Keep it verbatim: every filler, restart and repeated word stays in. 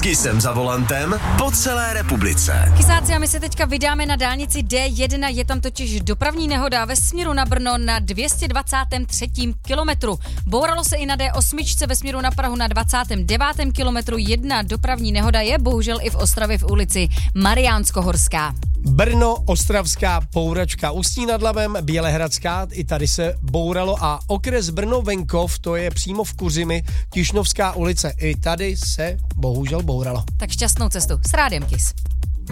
Kisem za volantem po celé republice. Kysáci, a my se teďka vydáme na dálnici D jedna, je tam totiž dopravní nehoda ve směru na Brno na dvě stě dvacátém třetím kilometru. Bouralo se i na D osm ve směru na Prahu na dvacátém devátém kilometru. Jedna dopravní nehoda je bohužel i v Ostravě v ulici Mariánsko-Horská. Brno, Ostravská, Pouračka, Ústí nad Labem, Bělehradská, i tady se bouralo a okres Brno venkov, to je přímo v Kuřimi, Tišnovská ulice, i tady se bohužel bouralo. Tak šťastnou cestu s Rádiem Kiss.